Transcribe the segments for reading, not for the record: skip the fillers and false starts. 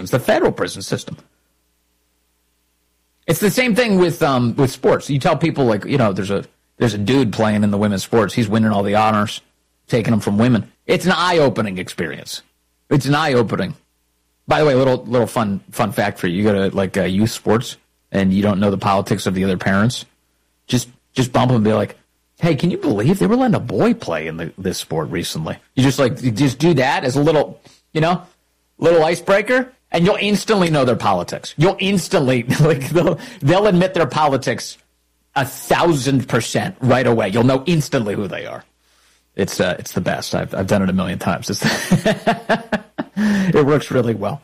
It's the federal prison system. It's the same thing with sports. You tell people, like, you know, there's a dude playing in the women's sports. He's winning all the honors, taking them from women. It's an eye-opening experience. It's an eye-opening. By the way, little fun fact for you. You go to, like, youth sports and you don't know the politics of the other parents. Just bump them and be like, hey, can you believe they were letting a boy play in this sport recently? You just do that as a little icebreaker, and you'll instantly know their politics. You'll instantly, like, they'll admit their politics 1,000% right away. You'll know instantly who they are. It's the best. I've done it a million times. It works really well.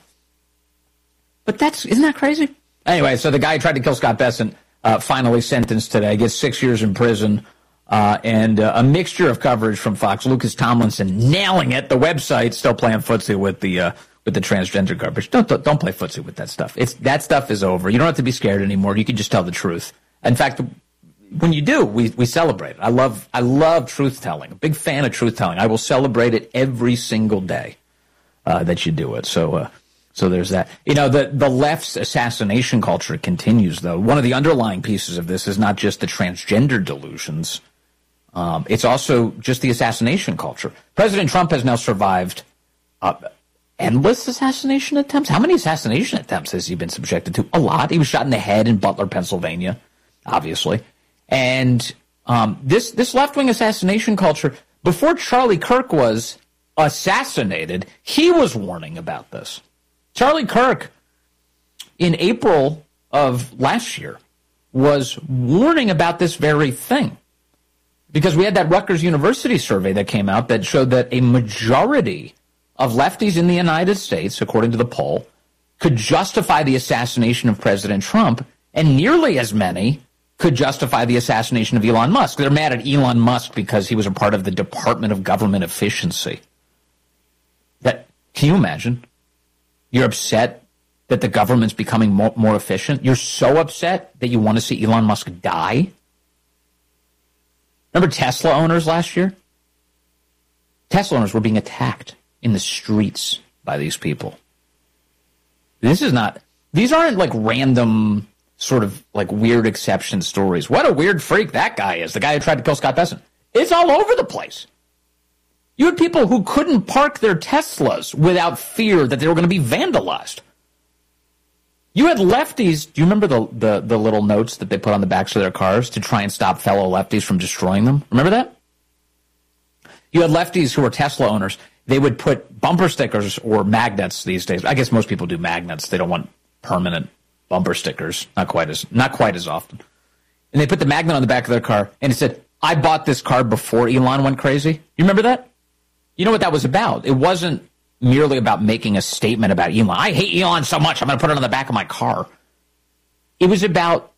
But isn't that crazy? Anyway, so the guy who tried to kill Scott Bessent finally sentenced today. Gets 6 years in prison. And a mixture of coverage from Fox. Lucas Tomlinson nailing it. The website still playing footsie with the transgender coverage. Don't play footsie with that stuff. That stuff is over. You don't have to be scared anymore. You can just tell the truth. In fact, when you do, we celebrate it. I love truth telling. A big fan of truth telling. I will celebrate it every single day that you do it. So there's that. You know, the left's assassination culture continues, though. One of the underlying pieces of this is not just the transgender delusions. It's also just the assassination culture. President Trump has now survived endless assassination attempts. How many assassination attempts has he been subjected to? A lot. He was shot in the head in Butler, Pennsylvania, obviously. And this left-wing assassination culture, before Charlie Kirk was assassinated, he was warning about this. Charlie Kirk, in April of last year, was warning about this very thing. Because we had that Rutgers University survey that came out that showed that a majority of lefties in the United States, according to the poll, could justify the assassination of President Trump, and nearly as many could justify the assassination of Elon Musk. They're mad at Elon Musk because he was a part of the Department of Government Efficiency. Can you imagine? You're upset that the government's becoming more efficient. You're so upset that you want to see Elon Musk die. Remember Tesla owners last year? Tesla owners were being attacked in the streets by these people. These aren't like random sort of like weird exception stories. What a weird freak that guy is, the guy who tried to kill Scott Bessent. It's all over the place. You had people who couldn't park their Teslas without fear that they were going to be vandalized. You had lefties, do you remember the little notes that they put on the backs of their cars to try and stop fellow lefties from destroying them? Remember that? You had lefties who were Tesla owners. They would put bumper stickers or magnets these days. I guess most people do magnets. They don't want permanent bumper stickers, not quite as often. And they put the magnet on the back of their car, and it said, "I bought this car before Elon went crazy." You remember that? You know what that was about? It wasn't merely about making a statement about Elon. I hate Elon so much, I'm going to put it on the back of my car. It was about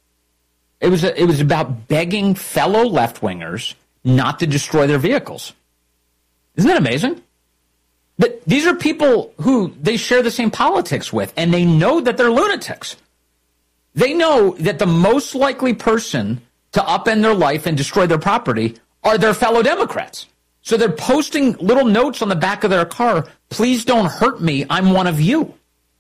begging fellow left-wingers not to destroy their vehicles. Isn't that amazing? But these are people who they share the same politics with, and they know that they're lunatics. They know that the most likely person to upend their life and destroy their property are their fellow Democrats. So they're posting little notes on the back of their car, "Please don't hurt me, I'm one of you."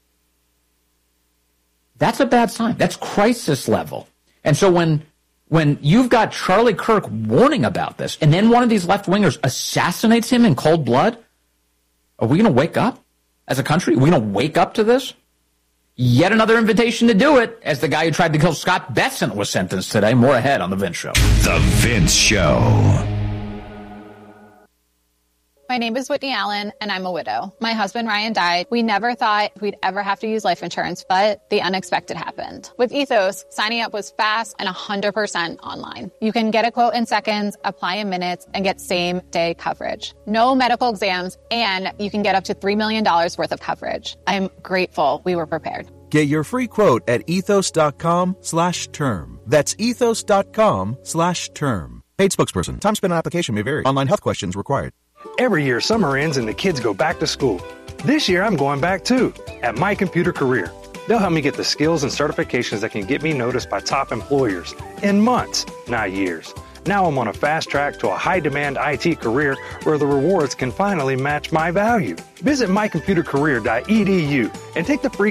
That's a bad sign. That's crisis level. And so when you've got Charlie Kirk warning about this, and then one of these left-wingers assassinates him in cold blood, are we going to wake up as a country? Are we going to wake up to this? Yet another invitation to do it, as the guy who tried to kill Scott Bessent was sentenced today. More ahead on The Vince Show. The Vince Show. My name is Whitney Allen, and I'm a widow. My husband, Ryan, died. We never thought we'd ever have to use life insurance, but the unexpected happened. With Ethos, signing up was fast and 100% online. You can get a quote in seconds, apply in minutes, and get same-day coverage. No medical exams, and you can get up to $3 million worth of coverage. I'm grateful we were prepared. Get your free quote at ethos.com/term. That's ethos.com/term. Paid spokesperson. Time spent on application may vary. Online health questions required. Every year, summer ends and the kids go back to school. This year, I'm going back too, at My Computer Career. They'll help me get the skills and certifications that can get me noticed by top employers in months, not years. Now I'm on a fast track to a high-demand IT career where the rewards can finally match my value. Visit mycomputercareer.edu and take the free